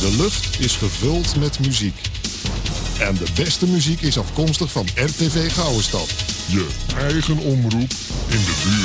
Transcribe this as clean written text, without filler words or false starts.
De lucht is gevuld met muziek. En de beste muziek is afkomstig van RTV Gouwenstad. Je eigen omroep in de buurt.